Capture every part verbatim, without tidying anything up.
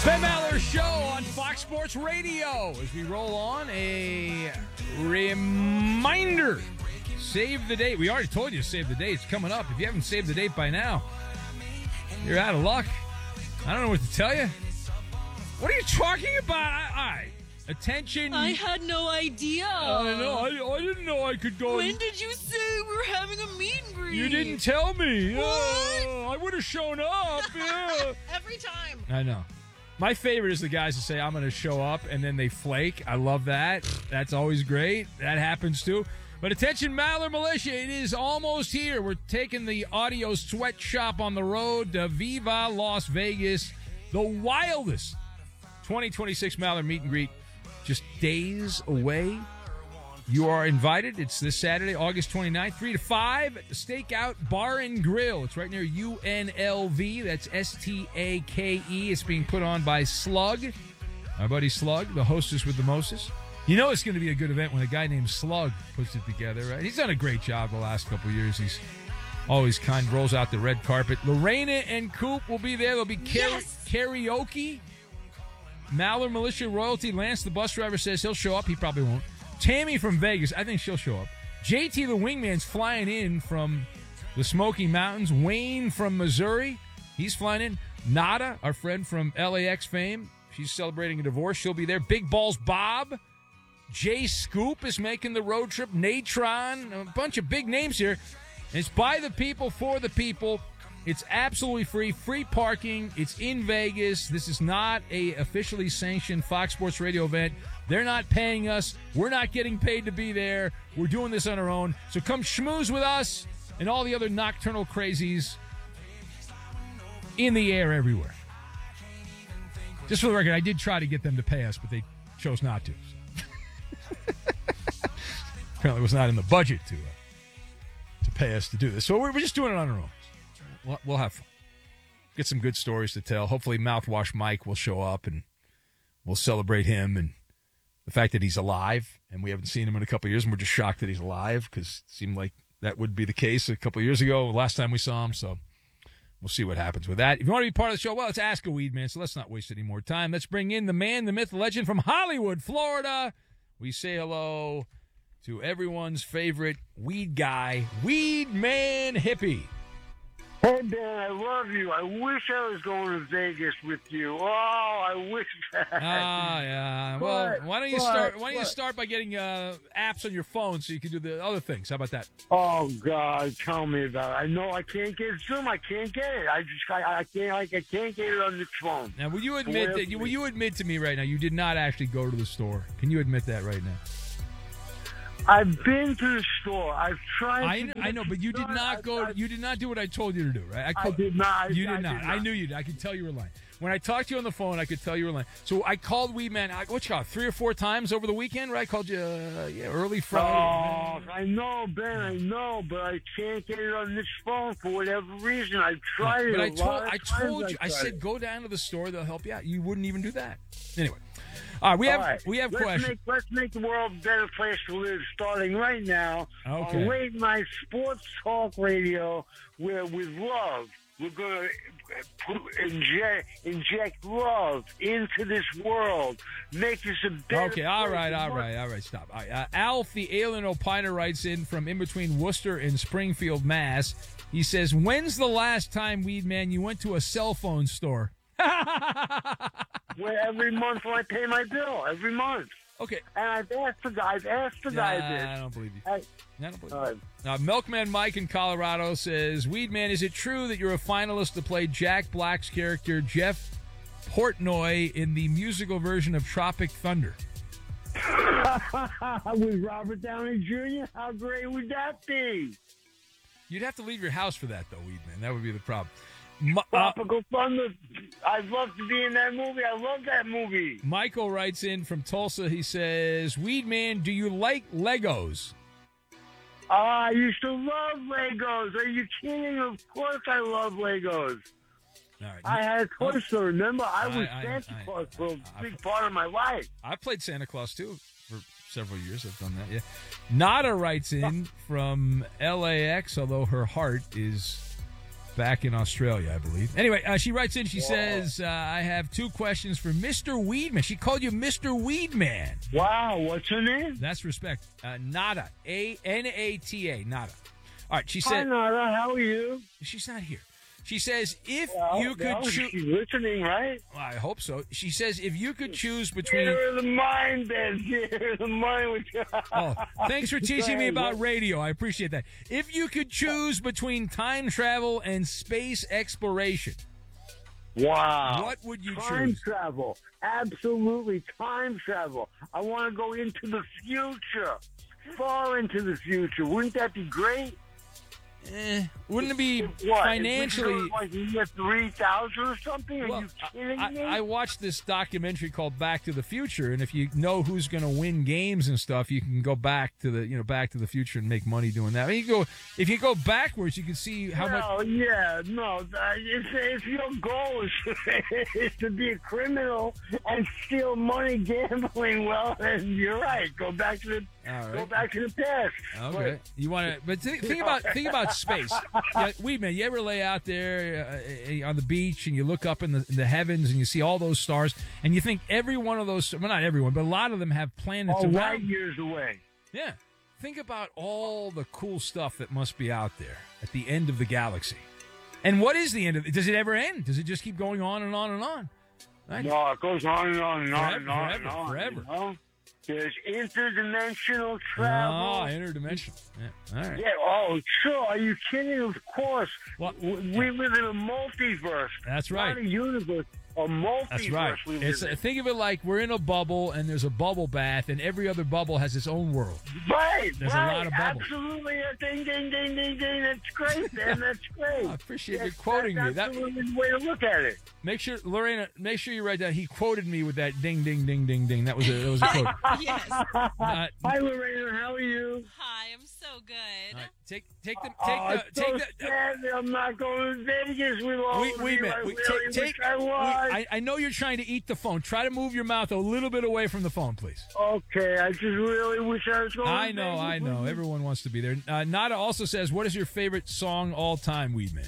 Ben Maller Show on Fox Sports Radio. As we roll on, a reminder. Save the date. We already told you to save the date. It's coming up. If you haven't saved the date by now, you're out of luck. I don't know what to tell you. What are you talking about? I, I attention. I had no idea. I know. I, I didn't know I could go. When did you say we were having a meet and greet? You didn't tell me. What? Uh, I would have shown up. Yeah. Every time. I know. My favorite is the guys that say, I'm going to show up, and then they flake. I love that. That's always great. That happens, too. But attention, Maller Militia, it is almost here. We're taking the audio sweatshop on the road to Viva Las Vegas, the wildest twenty twenty-six Maller meet and greet, just days away. You are invited. It's this Saturday, August twenty-ninth, three to five at the Stakeout Bar and Grill. It's right near U N L V. That's S T A K E. It's being put on by Slug, our buddy Slug, the hostess with the mostest. You know it's going to be a good event when a guy named Slug puts it together, right? He's done a great job the last couple of years. He's always kind, rolls out the red carpet. Lorena and Coop will be there. There'll be kara- Yes. karaoke. Maller Militia Royalty. Lance, the bus driver, says he'll show up. He probably won't. Tammy from Vegas, I think she'll show up. J T the Wingman's flying in from the Smoky Mountains. Wayne from Missouri, he's flying in. Nada, our friend from L A X fame, she's celebrating a divorce. She'll be there. Big Balls Bob. Jay Scoop is making the road trip. Natron, a bunch of big names here. And it's by the people, for the people. It's absolutely free, free parking. It's in Vegas. This is not a officially sanctioned Fox Sports Radio event. They're not paying us. We're not getting paid to be there. We're doing this on our own. So come schmooze with us and all the other nocturnal crazies in the air everywhere. Just for the record, I did try to get them to pay us, but they chose not to. Apparently it was not in the budget to uh, to pay us to do this. So we're, we're just doing it on our own. We'll, we'll have fun. Get some good stories to tell. Hopefully Mouthwash Mike will show up and we'll celebrate him and the fact that he's alive, and we haven't seen him in a couple of years, and we're just shocked that he's alive because it seemed like that would be the case a couple of years ago, last time we saw him. So we'll see what happens with that. If you want to be part of the show, well, let's ask a weed man, so let's not waste any more time. Let's bring in the man, the myth, the legend from Hollywood, Florida. We say hello to everyone's favorite weed guy, Weed Man Hippie. Hey, Ben, I love you. I wish I was going to Vegas with you. Oh, I wish that. Ah, yeah. Well, But, why don't you but, start? Why don't you but- start by getting uh, apps on your phone so you can do the other things? How about that? Oh, God, tell me about it. I know I can't get Zoom. I can't get it. I just, I, I can't, like, I can't get it on the phone. Now, will you admit Whatever. that? You, will you admit to me right now you did not actually go to the store? Can you admit that right now? I've been to the store. I've tried. I, to kn- get I know, but you did done. not I- go. I- You did not do what I told you to do, right? I called- did not. You I did not. did I not. knew you did. I could tell you were lying. When I talked to you on the phone, I could tell you were lying. So I called Weed Man, I- what you call it, three or four times over the weekend, right? I called you, uh, yeah, early Friday. Oh, I know, Ben. I know, but I can't get it on this phone for whatever reason. I've tried But it. I a told, lot of I times told you, I tried said, it. go down to the store. They'll help you out. You wouldn't even do that. Anyway, all right, we have All right. we have let's questions. Make, let's make the world a better place to live, starting right now Okay. on Late Night Sports Talk Radio, where with love, we're going to inject, inject love into this world, make this a better Okay, all place. right, all right, all right, stop. All right, uh, Alf, the alien opiner, writes in from in between Worcester and Springfield, Mass. He says, when's the last time, Weed Man, you went to a cell phone store? Where every month when I pay my bill, every month. Okay. And I've asked the guy, I've asked the guy Nah, this. I don't believe you. I, I don't believe uh, you. Uh, Milkman Mike in Colorado says, Weed Man, is it true that you're a finalist to play Jack Black's character Jeff Portnoy in the musical version of Tropic Thunder? with Robert Downey Junior, how great would that be? You'd have to leave your house for that, though, Weed Man. That would be the problem. M- uh, Tropical Thunder. I'd love to be in that movie. I love that movie. Michael writes in from Tulsa. He says, Weed Man, do you like Legos? Ah, I used to love Legos. Are you kidding? Of course I love Legos. All right. I had a toy store, remember? I I- was I- Santa I- Claus for a I- big part of my life. I've played Santa Claus, too, for several years. I've done that, yeah. Nada writes in from L A X, although her heart is back in Australia, I believe. Anyway, uh, she writes in. She Whoa. says, uh, "I have two questions for Mister Weedman." She called you Mister Weedman. Wow, what's her name? That's respect. Uh, Nada, A N A T A, Nada. All right, she Hi, said. Nada. How are you? She's not here. She says, if well, you could well, choose... She's listening, right? Well, I hope so. She says, if you could choose between... Here the mind, Ben. Here the mind. With oh, thanks for teaching me about radio. I appreciate that. If you could choose between time travel and space exploration... Wow. What would you time choose? Time travel. Absolutely time travel. I want to go into the future. Far into the future. Wouldn't that be great? Eh, wouldn't it be what? financially like year three thousand or something? Are well, you kidding I, me? I watched this documentary called Back to the Future, and if you know who's going to win games and stuff, you can go back to the you know Back to the Future and make money doing that. I mean, you go if you go backwards, you can see how well, much. yeah, no. Uh, if, if your goal is, is to be a criminal and steal money gambling, well, then you're right. Go back to the All right. go back to the past. Okay, but, you want to, but think, think about think about space. Yeah, Weedman, you ever lay out there uh, on the beach and you look up in the, in the heavens and you see all those stars and you think every one of those, well, not everyone, but a lot of them have planets all around. light years away. Yeah, think about all the cool stuff that must be out there at the end of the galaxy. And what is the end of it? Does it ever end? Does it just keep going on and on and on? Right? No, it goes on and on and on Forever, and on forever, and on. forever. You know? There's interdimensional travel. Oh, interdimensional. Yeah. All right. Yeah, oh, sure. Are you kidding? Of course. Well, we live in a multiverse. That's right. Not a universe. A multiverse. That's right. We live It's, in. think of it like we're in a bubble and there's a bubble bath and every other bubble has its own world. Right. There's right. a lot of bubbles. Absolutely. Ding, ding, ding, ding, ding. That's great, man. That's great. I appreciate that's, you quoting that's me. That absolutely the way to look at it. Make sure, Lorena, make sure you write down. He quoted me with that ding, ding, ding, ding, ding. That was a, that was a quote. Yes. Uh, Hi, Lorena. How are you? Hi, I'm so good. all right, take, take the, take oh, the, it's take so the. sad that I'm not going to Vegas with all Wait, of wait a you. minute. I Wait, really take, wish take, I wait, was. I, I know you're trying to eat the phone. Try to move your mouth a little bit away from the phone, please. Okay, I just really wish I was going I to know, Vegas I know. with you. Everyone wants to be there. Uh, Nada also says, what is your favorite song all time, Weedman?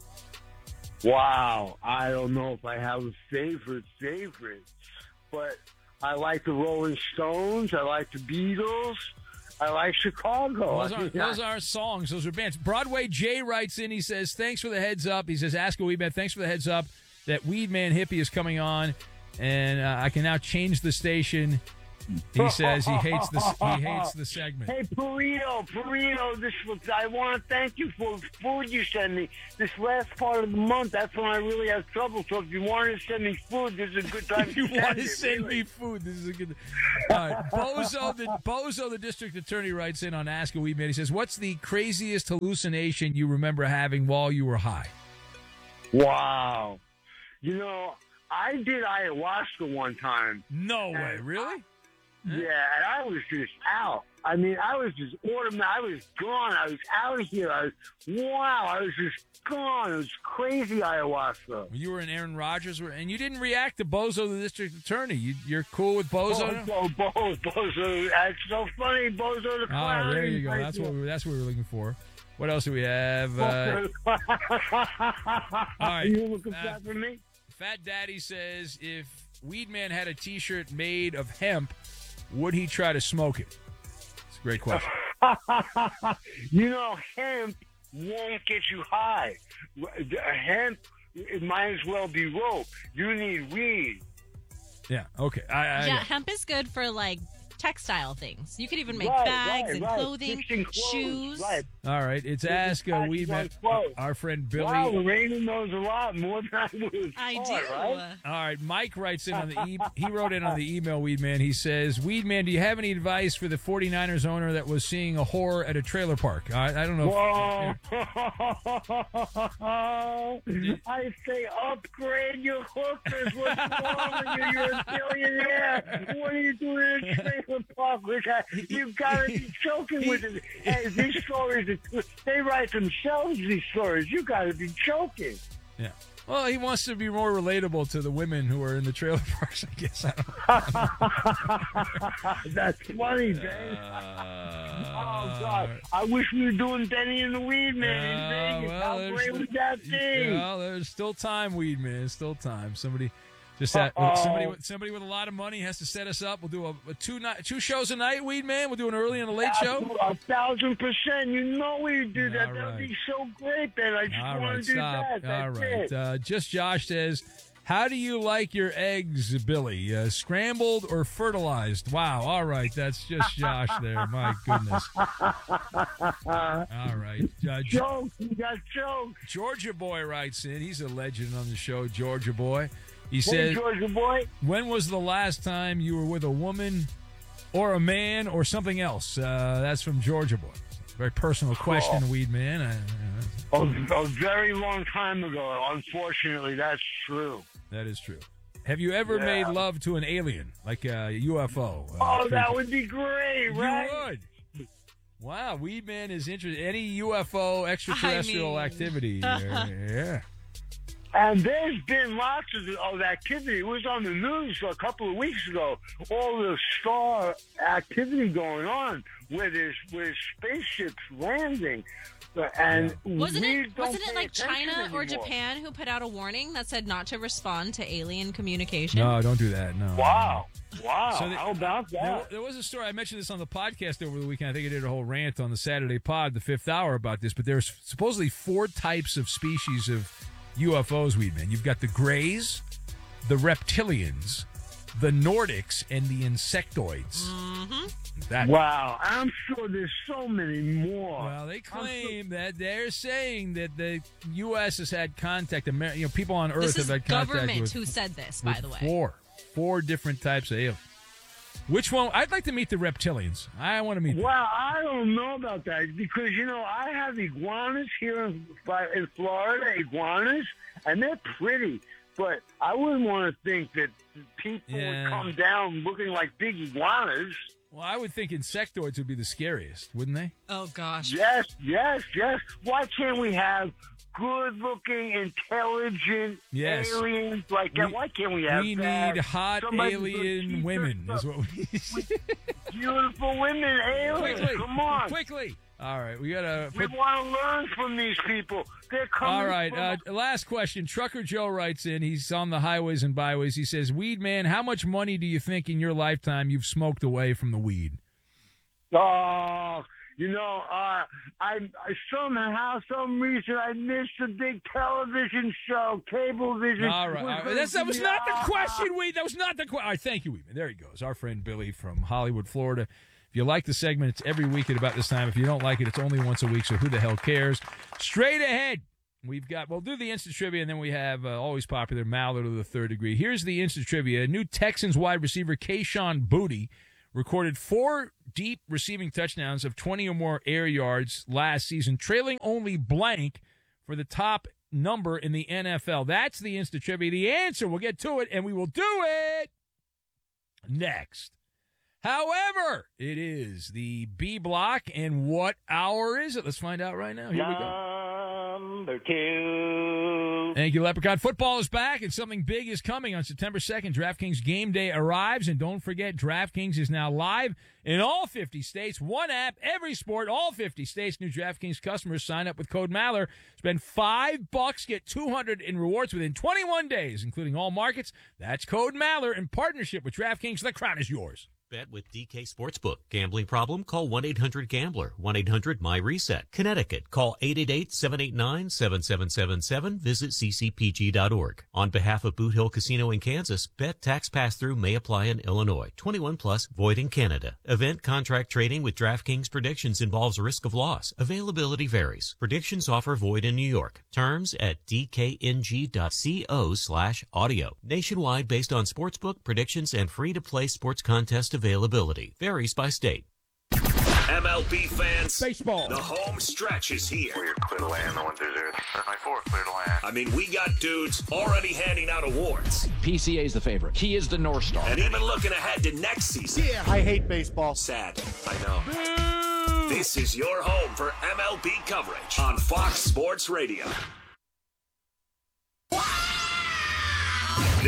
Wow, I don't know if I have a favorite favorite, but I like the Rolling Stones. I like the Beatles. I like Chicago. Those aren't, those aren't songs. Those are bands. Broadway Jay writes in. He says, thanks for the heads up. He says, ask a Weedman. Thanks for the heads up that Weedman Hippie is coming on, and uh, I can now change the station. He says he hates the he hates the segment. Hey, Burrito, Burrito, this was, I want to thank you for the food you send me. This last part of the month, that's when I really have trouble. So if you want to send me food, this is a good time If you to want send to it, send really. me food, this is a good. All right, Bozo the Bozo the district attorney writes in on Ask a Weedman. He says, "What's the craziest hallucination you remember having while you were high?" Wow. You know, I did ayahuasca one time. No way, really? Yeah, and I was just out. I mean, I was just automatic. I was gone. I was out of here. I was, wow, I was just gone. It was crazy ayahuasca. You were in Aaron Rodgers, and you didn't react to Bozo the district attorney. You, you're cool with Bozo? Bozo, Bozo, Bozo. That's so funny, Bozo the clown. Oh, there you go. That's what we, that's what we were looking for. What else do we have? Uh, all right. You looking Uh, for me? Fat Daddy says, if Weedman had a T-shirt made of hemp, would he try to smoke it? It's a great question. You know, hemp won't get you high. Hemp, it might as well be rope. You need weed. Yeah, okay. I, I, Yeah, hemp is good for like textile things. You could even make Right, bags right, and right. clothing, Fixing clothes, shoes. Right. All right, it's Fixing Ask a patches Weedman. on clothes. Our friend Billy. Wow, Lorena knows a lot more than I would. I have do. thought, right? All right, Mike writes in on the e- he wrote in on the email, Weedman. He says, Weedman, do you have any advice for the 49ers owner that was seeing a whore at a trailer park? I, I don't know. Whoa! I say upgrade your hookers. What's wrong with you? You're a billionaire. What are you doing in a trailer park with that? You've got to be joking with it. Hey, these stories, they write themselves, these stories. You got to be joking. Yeah. Well, he wants to be more relatable to the women who are in the trailer parks, I guess. I don't That's funny, Dave. Uh, oh, God. I wish we were doing Benny and the Weed Man Uh, in Vegas. well, How there's- great was that thing? Well, there's still time, Weed Man. Still time. Somebody just had, Uh-oh. somebody with somebody with a lot of money has to set us up. We'll do a, a two night, two shows a night, Weed Man. We'll do an early and a late show. A thousand percent. You know we do that. All That would right. be so great, Ben. I just All want right, to do stop. that. That's All right. it. Uh, just Josh says, how do you like your eggs, Billy? Uh, scrambled or fertilized? Wow. All right. That's just Josh there. My goodness. All right. Uh, Ge- Jokes. You got jokes. Georgia Boy writes in. He's a legend on the show, Georgia Boy. He Hey, says, Georgia boy. when was the last time you were with a woman or a man or something else? Uh, that's from Georgia Boy. Very personal question, Weed Man. I, uh, A, a very long time ago. Unfortunately, that's true. that is true. Have you ever Yeah. made love to an alien, like a U F O? Uh, Oh, that creature? would be great, right? You would. Wow, Weed Man is interested. Any U F O extraterrestrial I mean- activity? uh, yeah. And there's been lots of, of activity. It was on the news a couple of weeks ago. All the star activity going on where there's where spaceships landing, and Wasn't we it don't wasn't it pay like attention China or anymore. Japan who put out a warning that said not to respond to alien communication? No, don't do that. No. Wow, wow! So the- How about There, that? there was a story. I mentioned this on the podcast over the weekend. I think I did a whole rant on the Saturday pod, the fifth hour, about this. But there's supposedly four types of species of U F Os, Weed Man. You've got the Greys, the Reptilians, the Nordics, and the Insectoids. Mm-hmm. That, Wow, I'm sure there's so many more. Well, they claim that they're saying that the U S has had contact. Amer- You know, people on Earth This is have had contact government with, who said this, by with the way. four, four different types of aliens. Which one? I'd like to meet the Reptilians. I want to meet them. Well, I don't know about that because, you know, I have iguanas here in, in Florida, iguanas, and they're pretty. But I wouldn't want to think that people Yeah. would come down looking like big iguanas. Well, I would think insectoids would be the scariest, wouldn't they? Oh gosh. Yes, yes, yes. Why can't we have good-looking, intelligent Yes. aliens like that? We- Why can't we have We that? need hot Somebody who alien teaches women, us is what we Beautiful women, aliens. Quickly, Come on. quickly. All right, we gotta. We Put, want to learn from these people. They're coming. all right, from uh, last question. Trucker Joe writes in. He's on the highways and byways. He says, "Weed Man, how much money do you think in your lifetime you've smoked away from the weed?" Oh, you know, uh, I, I somehow, some reason, I missed a big television show, cable vision. All right, all right. gonna That's, that was be- not the Ah. question, Weed. That was not the question. All right, thank you, Weedman. There he goes. Our friend Billy from Hollywood, Florida. If you like the segment, it's every week at about this time. If you don't like it, it's only once a week, so who the hell cares? Straight ahead, we've got, we'll do the instant trivia, and then we have uh, always popular Mallard of the third degree. Here's the instant trivia. New Texans wide receiver Kayshon Boutte recorded four deep receiving touchdowns of twenty or more air yards last season, trailing only blank for the top number in the N F L. That's the instant trivia. The answer, we'll get to it, and we will do it next. However, it is the B block, and what hour is it? Let's find out right now. Here we go. Number two. Thank you, Leprechaun. Football is back, and something big is coming on September second. DraftKings Game Day arrives, and don't forget, DraftKings is now live in all fifty states. One app, every sport, all fifty states. New DraftKings customers sign up with code Maller. Spend five bucks, get two hundred in rewards within twenty-one days, including all markets. That's code Maller in partnership with DraftKings. The crown is yours. Bet with D K Sportsbook. Gambling problem? Call one eight hundred gambler. one eight hundred my reset. Connecticut. Call eight eight eight, seven eight nine, seven seven seven seven. Visit c c p g dot org. On behalf of Boot Hill Casino in Kansas, bet tax pass-through may apply in Illinois. twenty-one plus, void in Canada. Event contract trading with DraftKings predictions involves risk of loss. Availability varies. Predictions offer void in New York. Terms at d k n g dot co slash audio. Nationwide based on sportsbook, predictions, and free-to-play sports contest availability. Varies by state. M L B fans, Baseball. the home stretch is here. Weird, clear to land, no one through there. My four, clear to land. I mean, we got dudes already handing out awards P C A is the favorite. He is the North Star. and even looking ahead to next season. Yeah, I hate baseball. Sad, I know. This is your home for M L B coverage on Fox Sports Radio.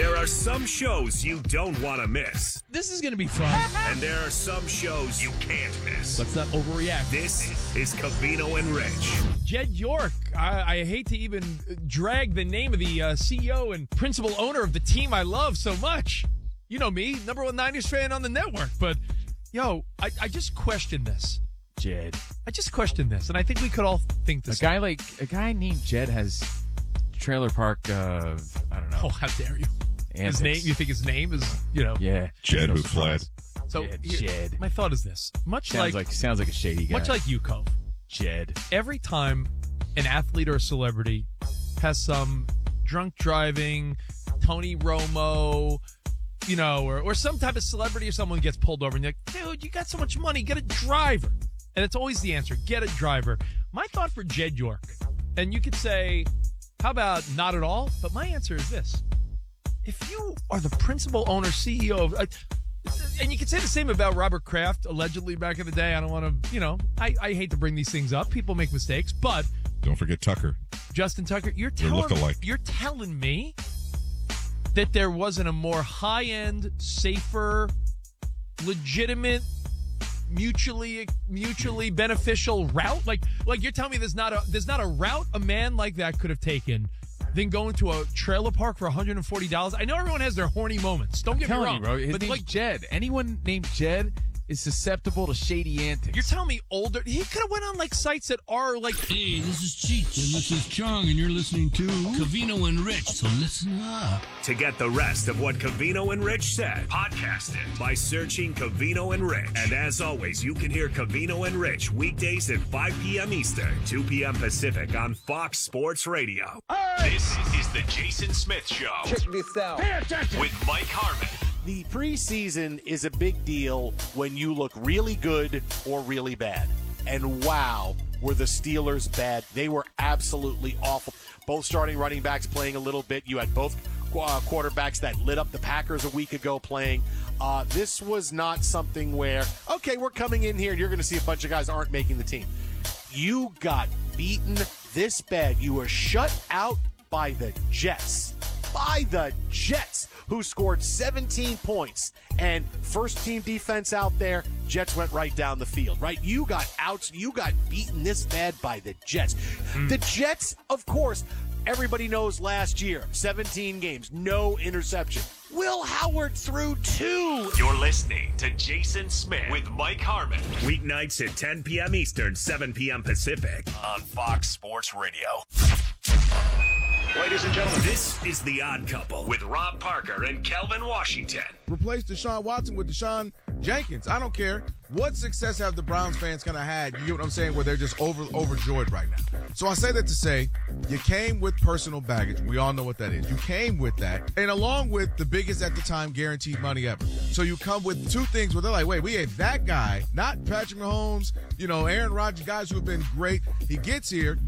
There are some shows you don't want to miss. This is going to be fun. And there are some shows you can't miss. Let's not overreact. This is Covino and Rich. Jed York. I, I hate to even drag the name of the uh, C E O and principal owner of the team I love so much. You know me, number one Niners fan on the network. But, yo, I, I just question this. Jed. I just question this, and I think we could all think this. A guy like a guy named Jed has trailer park. Uh, I don't know. Oh, how dare you? Antics. His name? You think his name is? You know. Yeah. Jed no who fled. So Jed. here- Jed. My thought is this: much Sounds like, like sounds like a shady guy. much like you, Cove. Jed. Every time an athlete or a celebrity has some drunk driving, Tony Romo, you know, or, or some type of celebrity or someone gets pulled over and you're like, dude, you got so much money, get a driver. And it's always the answer, get a driver. My thought for Jed York, and you could say, how about not at all? But my answer is this. If you are the principal owner, C E O of, uh, and you could say the same about Robert Kraft, allegedly back in the day. I don't want to, you know, I, I hate to bring these things up. People make mistakes, but Don't forget Tucker. Justin Tucker, you're They're telling look-alike. you're telling me that there wasn't a more high-end, safer, legitimate, mutually mutually beneficial route? Like like you're telling me there's not a there's not a route a man like that could have taken than going to a trailer park for one hundred forty dollars. I know everyone has their horny moments. Don't get me telling wrong. you, bro. His but name's like Jed. Anyone named Jed is susceptible to shady antics. you're telling me older he could have went on like sites that are like Hey, this is Cheech, and this is Chong, and you're listening to Covino and Rich, so listen up. To get the rest of what Covino and Rich said, podcast it by searching Covino and Rich. And as always, you can hear Covino and Rich weekdays at five p.m. Eastern, two p.m. Pacific on Fox Sports Radio. This is the Jason Smith Show. Check this out. With Mike Harmon. The preseason is a big deal when you look really good or really bad. And wow, were the Steelers bad. They were absolutely awful. Both starting running backs playing a little bit. You had both uh, quarterbacks that lit up the Packers a week ago playing. Uh, this was not something where, okay, we're coming in here and you're going to see a bunch of guys aren't making the team. You got beaten this bad. You were shut out by the Jets. By the Jets, who scored seventeen points. And first team defense out there, Jets went right down the field, right? You got outs, you got beaten this bad by the Jets. Mm. The Jets, of course, everybody knows last year, seventeen games, no interception. Will Howard threw two. You're listening to Jason Smith with Mike Harmon. Weeknights at ten p.m. Eastern, seven p.m. Pacific on Fox Sports Radio. Ladies and gentlemen, this is The Odd Couple with Rob Parker and Kelvin Washington. Replace Deshaun Watson with Deshaun Jenkins. I don't care. What success have the Browns fans kind of had? You get what I'm saying? Where they're just over overjoyed right now. So I say that to say you came with personal baggage. We all know what that is. You came with that. And along with the biggest at the time guaranteed money ever. So you come with two things where they're like, wait, we had that guy, not Patrick Mahomes, you know, Aaron Rodgers, guys who have been great. He gets here.